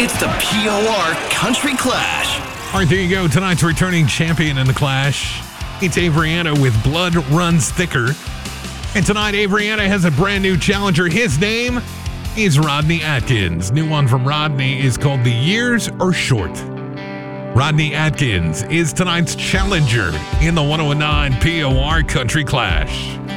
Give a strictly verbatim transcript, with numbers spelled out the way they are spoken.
It's the P O R Country Clash. All right, there you go. Tonight's returning champion in the Clash. It's Avriana with Blood Runs Thicker. And tonight, Avriana has a brand new challenger. His name is Rodney Atkins. New one from Rodney is called The Years Are Short. Rodney Atkins is tonight's challenger in the one oh nine P O R Country Clash.